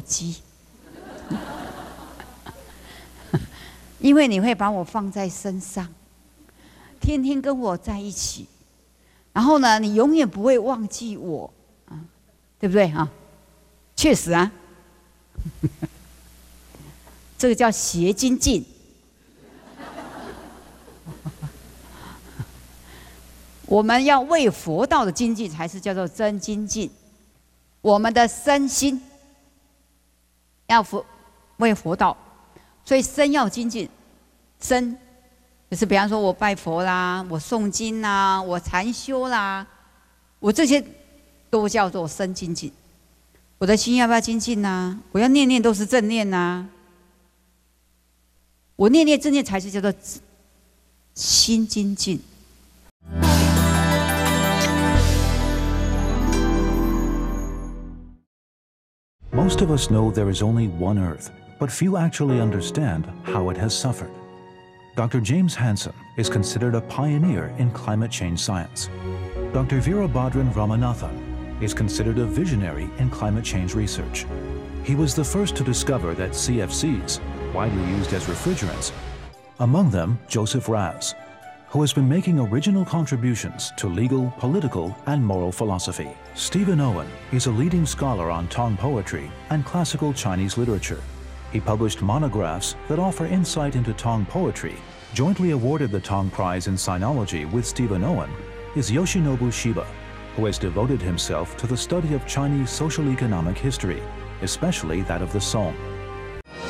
机，因为你会把我放在身上，天天跟我在一起，然后呢，你永远不会忘记我啊，对不对啊？确实啊，这个叫邪精进。我们要为佛道的精进，才是叫做真精进。我们的身心要为佛道，所以身要精进。身就是比方说我拜佛啦，我诵经啦，我禅修啦，我这些都叫做身精进。我的心要不要精进啊？我要念念都是正念啊。我念念正念才是叫做心精进。 Most of us know there is only one Earth, but few actually understand how it has suffered. Dr. James Hansen is considered a pioneer in climate change science. Dr. Veerabhadran Ramanathan is considered a visionary in climate change research. He was the first to discover that CFCs, widely used as refrigerants, among them Joseph Raz, who has been making original contributions to legal, political, and moral philosophy. Stephen Owen is a leading scholar on Tong poetry and classical Chinese literature. He published monographs that offer insight into Tong poetry. Jointly awarded the Tong Prize in Sinology with Stephen Owen is Yoshinobu Shiba, who has devoted himself to the study of Chinese social-economic history, especially that of the Song.